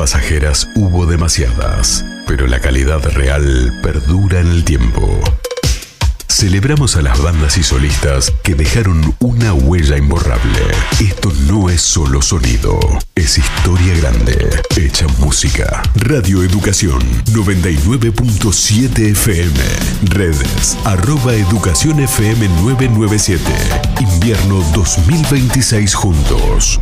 pasajeras hubo demasiadas, pero la calidad real perdura en el tiempo. Celebramos a las bandas y solistas que dejaron una huella imborrable. Esto no es solo sonido, es historia grande, hecha música. Radio Educación 99.7 FM. Redes @educacionfm997. Invierno 2026 juntos.